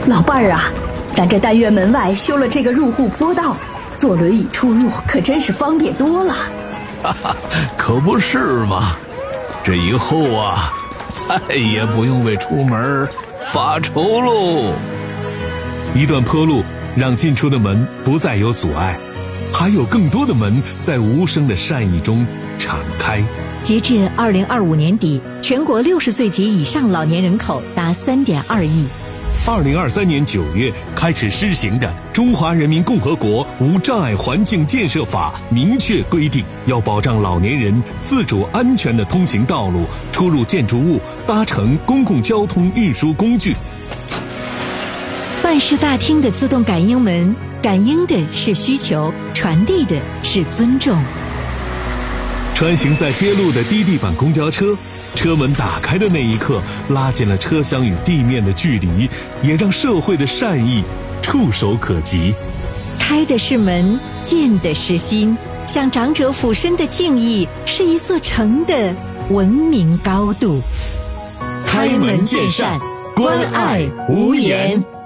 老伴儿啊，咱这单元门外修了这个入户坡道，坐轮椅出入可真是方便多了。 哈哈，可不是嘛！这以后啊，再也不用为出门发愁喽。 一段坡路让进出的门不再有阻碍，还有更多的门在无声的善意中敞开。 截至2025年底，全国60岁及以上老年人口达3.2亿。 2023年9月开始施行的《中华人民共和国无障碍环境建设法》明确规定，要保障老年人自主安全的通行道路、出入建筑物、搭乘公共交通运输工具。 办事大厅的自动感应门，感应的是需求，传递的是尊重。 穿行在街路的低地板公交车，车门打开的那一刻，拉近了车厢与地面的距离，也让社会的善意触手可及。 开的是门，见的是心，向长者俯身的敬意，是一座城的文明高度。 开门见山，关爱无言。